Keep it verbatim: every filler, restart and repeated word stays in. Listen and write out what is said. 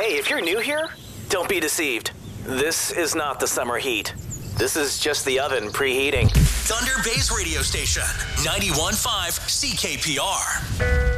Hey, if you're new here, don't be deceived. This is not the summer heat. This is just the oven preheating. Thunder Bay's radio station, ninety-one point five C K P R.